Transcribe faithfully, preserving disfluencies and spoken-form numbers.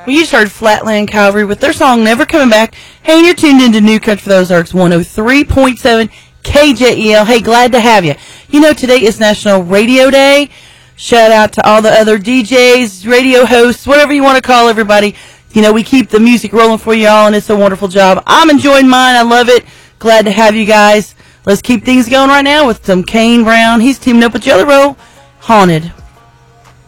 We just heard Flatland Cavalry with their song Never Coming Back. Hey, and you're tuned into New Country for the Ozarks one oh three point seven K J E L. Hey, glad to have you. You know, today is National Radio Day. Shout out to all the other D Js, radio hosts, whatever you want to call everybody. You know, we keep the music rolling for y'all, and it's a wonderful job. I'm enjoying mine. I love it. Glad to have you guys. Let's keep things going right now with some Kane Brown. He's teaming up with Jelly Roll. Haunted.